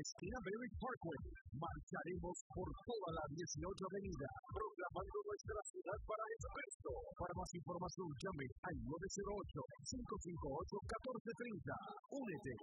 esquina Berry Parkway. Marcharemos por toda la 18 Avenida, proclamando nuestra ciudad para Jesucristo. Para más información, llame al 908-558-1430. Únete